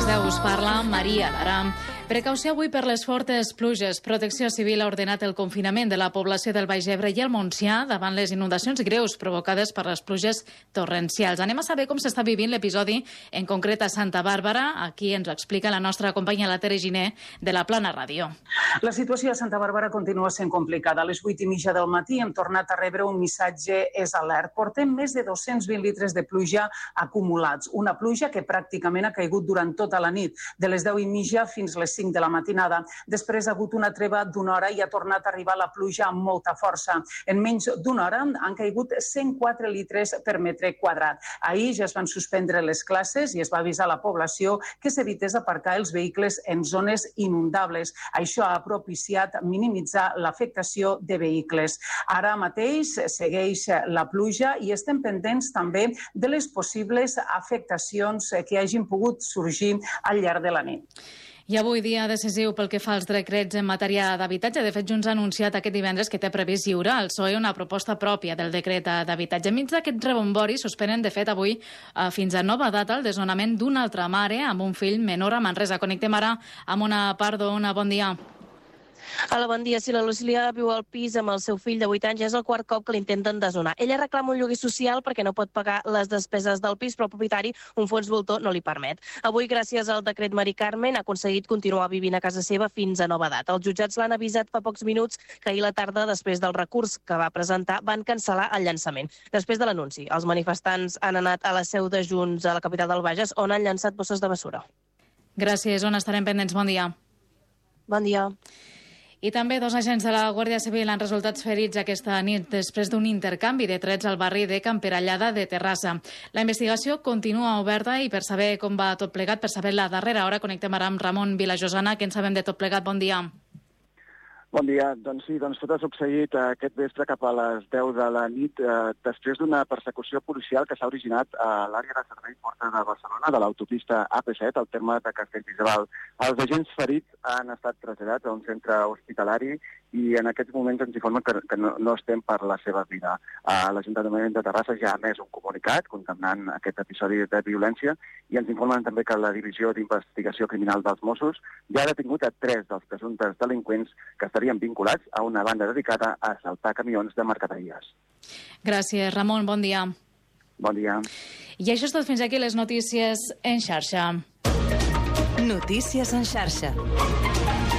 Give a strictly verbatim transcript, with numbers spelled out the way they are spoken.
deu us parla Maria Lara. Precaució avui per les fortes pluges. Protecció Civil ha ordenat el confinament de la població del Baix Ebre i el Montsià davant les inundacions greus provocades per les pluges torrencials. Anem a saber com s'està vivint l'episodi, en concret a Santa Bàrbara. Aquí ens ho explica la nostra companya, la Tere Giner, de la Plana Ràdio. La situació a Santa Bàrbara continua sent complicada. A les vuit i mitja del matí hem tornat a rebre un missatge és alert. Portem més de dos-cents vint litres de pluja acumulats. Una pluja que pràcticament ha caigut durant tota la nit, de les deu i mitja fins les cinc de la matinada. Després ha hagut una treva d'una hora i ha tornat a arribar la pluja amb molta força. En menys d'una hora han caigut cent quatre litres per metre quadrat. Ahir ja es van suspendre les classes i es va avisar a la població que s'evités aparcar els vehicles en zones inundables. Això ha propiciat minimitzar l'afectació de vehicles. Ara mateix segueix la pluja i estem pendents també de les possibles afectacions que hagin pogut sorgir al llarg de la nit. I avui dia decisiu pel que fa als decrets en matèria d'habitatge. De fet, Junts ha anunciat aquest divendres que té previst lliurar al P S O E una proposta pròpia del decret d'habitatge. Enmig d'aquest rebombori suspenen, de fet, avui eh, fins a nova data el desnonament d'una altra mare amb un fill menor a Manresa. Connectem ara amb una Pardo. Ona, bon dia. Hola, bon dia. Si la Lucília viu al pis amb el seu fill de vuit anys, és el quart cop que l'intenten desnonar. Ella reclama un lloguer social perquè no pot pagar les despeses del pis, però el propietari, un fons voltor, no li permet. Avui, gràcies al decret Mari Carmen, ha aconseguit continuar vivint a casa seva fins a nova data. Els jutjats l'han avisat fa pocs minuts que ahir la tarda, després del recurs que va presentar, van cancel·lar el llançament. Després de l'anunci, els manifestants han anat a la seu de Junts a la capital del Bages, on han llançat bosses de bessura. Gràcies, Ona. Estarem pendents. Bon dia. Bon dia. I també dos agents de la Guàrdia Civil han resultat ferits aquesta nit després d'un intercanvi de trets al barri de Camperallada de Terrassa. La investigació continua oberta i per saber com va tot plegat, per saber la darrera hora, connectem ara amb Ramon Vilajosana, que en sabem de tot plegat. Bon dia. Bon dia. Doncs sí, doncs tot ha succeït aquest vespre cap a les deu de la nit eh, després d'una persecució policial que s'ha originat a l'àrea de servei Porta de Barcelona, de l'autopista A P set, al terme de Castellbisbal. Els agents ferits han estat traslladats a un centre hospitalari i en aquests moments ens informen que, que no, no estem per la seva vida. Uh, L'Ajuntament de Terrassa ja ha emès un comunicat condemnant aquest episodi de violència i ens informen també que la Divisió d'Investigació Criminal dels Mossos ja ha detingut a tres dels presumptes delinqüents que estarien vinculats a una banda dedicada a assaltar camions de mercaderies. Gràcies, Ramon. Bon dia. Bon dia. I això és tot. Fins aquí les notícies en xarxa. Notícies en xarxa.